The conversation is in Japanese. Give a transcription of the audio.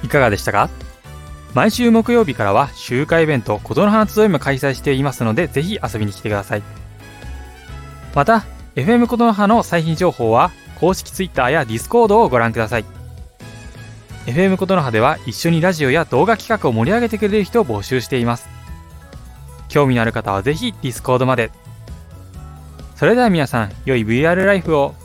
いかがでしたか？毎週木曜日からは集会イベント琴の葉集いも開催していますので、ぜひ遊びに来てください。また FM 琴の葉の最新情報は公式 Twitter や Discord をご覧ください。 FM 琴の葉では一緒にラジオや動画企画を盛り上げてくれる人を募集しています。興味のある方はぜひ Discord まで。それでは皆さん、良い VR ライフを。